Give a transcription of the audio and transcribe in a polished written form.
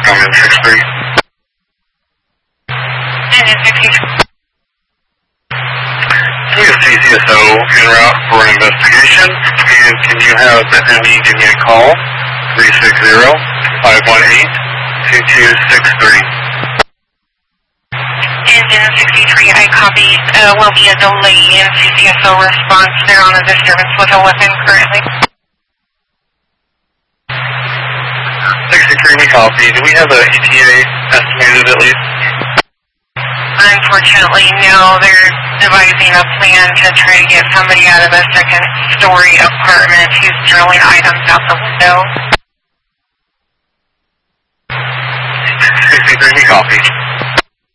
Engine 63. Engine 63. CCSO en route for an investigation, and can you have the ME give me a call, 360-518-2263. Engine 63, I copy. Will be a delay in CCSO response. They're on a disturbance with a weapon currently. 63, we copy. Do we have a ETA estimated at least? Unfortunately, no. They're devising a plan to try to get somebody out of a second-story apartment who's throwing items out the window. 63, we copy.